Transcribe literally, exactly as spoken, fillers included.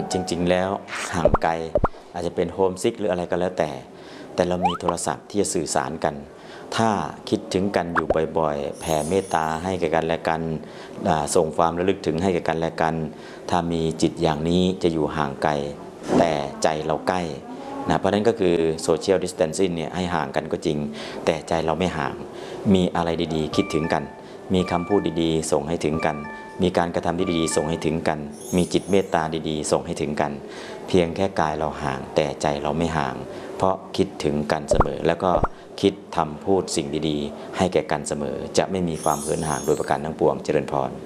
จริงๆแล้วห่างไกลอาจจะเป็นโฮมซิกหรืออะไรก็แล้วแต่แต่เรามีโทรศัพท์ที่จะสื่อสารกันถ้าคิดถึงกันอยู่บ่อยๆแผ่เมตตาให้แก่กันและกันส่งความระลึกถึงให้แก่กันและกันถ้ามีจิตอย่างนี้จะอยู่ห่างไกลแต่ใจเราใกล้นะเพราะนั้นก็คือโซเชียลดิสแทนซิ่งเนี่ยให้ห่างกันก็จริงแต่ใจเราไม่ห่างมีอะไรดีๆคิดถึงกันมีคำพูดดีๆส่งให้ถึงกันมีการกระทำที่ดีๆส่งให้ถึงกันมีจิตเมตตาดีๆส่งให้ถึงกันเพียงแค่กายเราห่างแต่ใจเราไม่ห่างเพราะคิดถึงกันเสมอแล้วก็คิดทำพูดสิ่งดีๆให้แก่กันเสมอจะไม่มีความเหินห่างโดยประการทั้งปวงเจริญพร